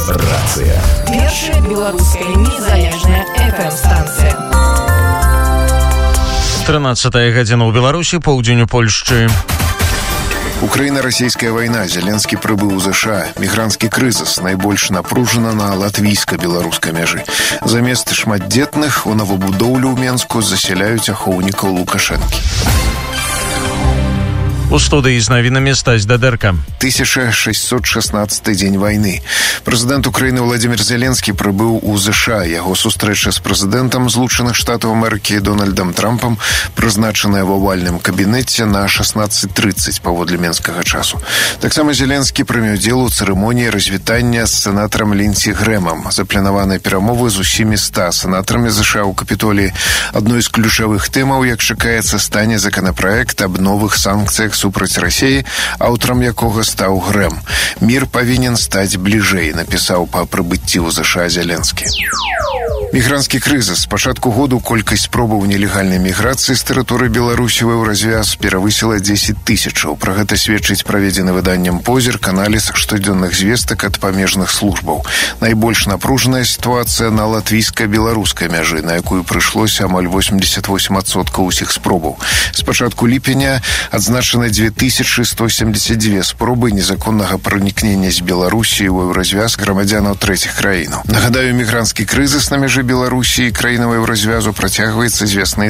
Рацыя. Першая беларуская незалежная FM-станція. 13-я гадзіна ў Беларусі, паўдзень у Польшчы. Украіна-расійская вайна, Зеленскі прыбыў у ЗША, мігранцкі крызіс найбольш напружана на латвійска-беларускай мяжы. Замест шматдзетных у новабудоўлю ў Менску засяляюць ахоўнікаў Лукашэнкі. У студыі з навінамі Стась Дадэрка. 1616 дзень вайны. Прэзідэнт Украіны Владзімір Зеленскі прыбыў у ЗША. Яго сустрэча з прэзідэнтам Злучаных Штатаў Амерыкі Дональдам Трампам прызначаная ва овальным кабінеце на 16:30 паводле менскага часу. Таксама Зеленскі прыме ўдзел у цырымоніі развітання з сенатарам Лінсі Грэмам. Запланаваныя перамовы з усімі 100 сенатарамі ЗША ў Капітоліі. Адной з ключавых тэмаў, як чакаецца, стане законапраект аб новых санкцыях супраць Расіі, аўтарам якога стаў Грэм. Мір павінен стаць бліжэй, напісаў па прыбыцці ў ЗША Зеленскі. Мігранцкі крызіс. З пачатку году колькасць спробаў нелегальнай міграцыі з тэрыторыі Беларусі ў развяз перавысіла 10 000. Пра гэта сведчыць праведзены выданнем позірк аналіз штодзённых звестак ад памежных службаў. Найбольш напружаная сітуацыя на латвійска-беларускай мяжы, на якую прыйшлося амаль 88% усіх спробаў. З пачатку ліпеня адзначаны 2172 спробы незаконнага пранікнення з Беларусі ў развяз грамадзянаў трэціх краінаў. Нагадаю, мігранцкі крызіс на мяжы Беларусі і краінавай развязу працягваецца з вясны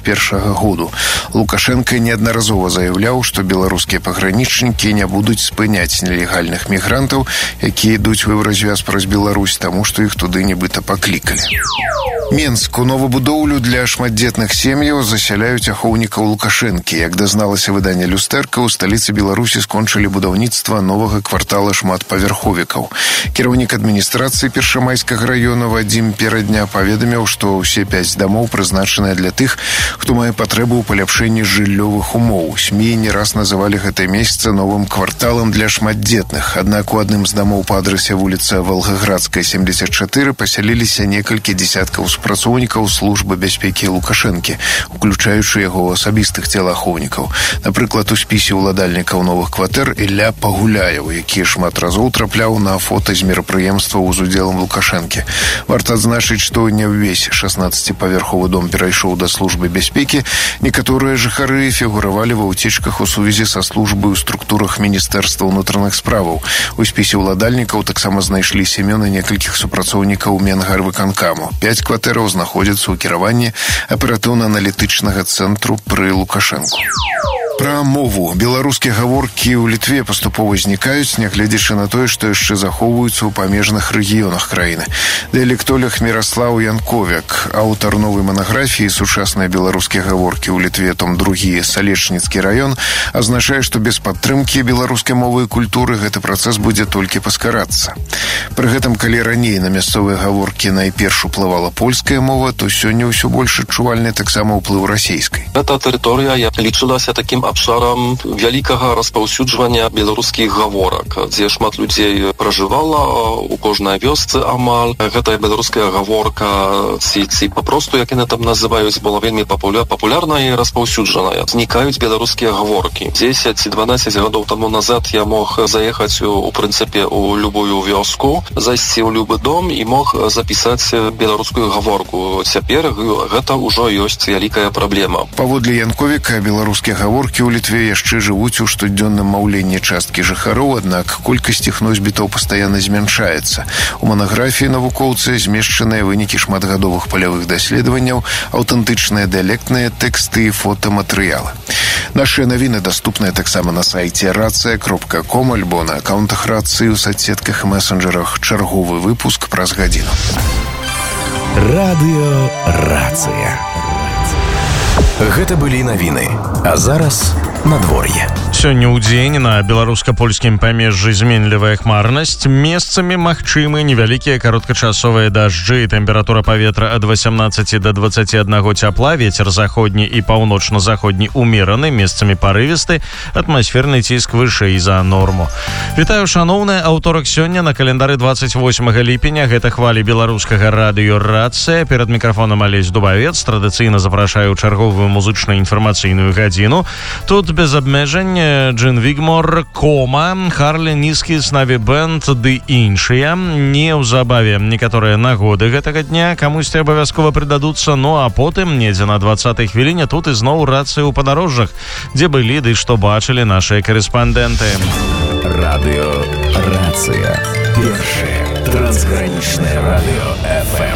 21 году. Лукашенко неаднаразова заяўляў, што беларускія пагранічнікі не будуць спыняць нелегальных мігрантаў, якія ідуць у развяз праз Беларусь, таму што іх туды нібыта паклікалі. Менск. У новабудоўлю для шматдзетных сем'яў засяляюць ахоўнікаў Лукашэнкі. Як дазналася выданне «Люстэрка», у сталіцы Беларусі скончылі будаўніцтва новага квартала шматпавярховікаў. Кіраўнік адміністрацыі Першамайскага раёна Вадзім Перадня паведаміў, што ўсе 5 дамоў прызначаныя для тых, хто мае патрэбу ў паляпшэнні жыллёвых умоў. СМІ не раз называлі гэтае месца новым кварталам для шматдзетных. Аднак у адным з дамоў па адрасе вуліца Волгаградская, 74 пасяліліся некалькі дзесяткаў супрацоўнікаў службы бяспекі Лукашэнкі, уключаючы яго асабістых целаахоўнікаў. Напрыклад, у спісе ўладальнікаў новых кватэр Ілля Пагуляеў, які шмат разоў трапляў на фота з мерапрыемстваў з удзелам Лукашэнкі. Варта адзначыць, што не ўвесь 16-павярховы дом перайшоў да службы бяспекі. Некаторыя жыхары фігуравалі ва ўцечках у сувязі са службай у структурах Міністэрства ўнутраных справаў. У спісе ўладальнікаў таксама знайшліся імёны некалькіх супрацоўнікаў Менгарвыканкаму. 5 кватэраў знаходзяцца ў кіраванні аператыўна-аналітычнага цэнтру пры Лукашэнку. Пра мову. Беларускія гаворкі ў Літве паступова знікаюць, нягледзячы на тое, што яшчэ захоўваюцца ў памежных рэгіёнах краіны. Дыялектолог Міраслаў Янковяк, аўтар новай манаграфіі «Сучасныя беларускія гаворкі ў Літве», том 2, Салечніцкі раён, азначае, што без падтрымкі беларускай мовы і культуры гэты працэс будзе толькі паскарацца. Пры гэтым, калі раней на мясцовыя гаворкі найперш уплывала польская мова, то сёння ўсё больш адчувальны таксама ўплыў расейскай. Эта тэрыторыя лічылася такім абшарам вялікага распаўсюджвання беларускіх гаворак, дзе шмат людзей пражывала у кожнай вёсцы амаль. Гэтая беларуская гаворка, ці папросту, як яны там называюць, была вельмі папулярная і распаўсюджаная. Знікаюць беларускія гаворкі. 10 ці 12 гадоў таму назад я мог заехаць у прынцыпе у любую вёску, зайсці ў любы дом і мог запісаць беларускую гаворку. Цяпер гэта ўжо ёсць вялікая праблема. Паводле Янковіка, беларускія гаворкі у Літве яшчэ жывуць у штодзённым маўленні часткі жыхароў, аднак колькасць іх носьбітаў пастаянна змяншаецца. У манаграфіі навукоўцы змешчаныя вынікі шматгадовых палявых даследаванняў, аўтэнтычныя дыялектныя тэксты і фотаматэрыялы. Нашыя навіны даступныя таксама на сайце racja.com альбо на акаунтах Рацыі ў соцсетках і месенджерах. Чарговы выпуск праз гадзіну. Радыё Рацыя. Гэта былі навіны. А зараз надвор'е. Сёння ў дзень на беларуска-польскім памежжы зменлівая хмарнасць, месцамі магчымы невялікія кароткачасовыя дажджы, тэмпература паветра ад 18 до 21 цяпла, вецер заходні і паўночна-заходні умераны, месцамі парывісты, атмасферны ціск вышэй за норму. Вітаю, шаноўныя, аўторак сёння на календары 28 ліпеня, гэта хвалі беларускага радыё Рацыя. Перад мікрафонам Алесь Дубавец традыцыйна запрашаю чарговую музычна-інфармацыйную гадзіну. Тут без абмежань, Джин Вигмор, Кома, Харлі, Нізкі, Снаві Бэнд ды іншыя. Неўзабаве некаторыя нагоды гэтага дня камусьці абавязкова прыдадуцца, ну а потым недзе на 20-й хвіліне тут ізноў рацыя ў падарожжах, дзе былі ды што бачылі нашыя корэспандэнты. Радыё Рацыя. Першае трансгранічнае радыё FM.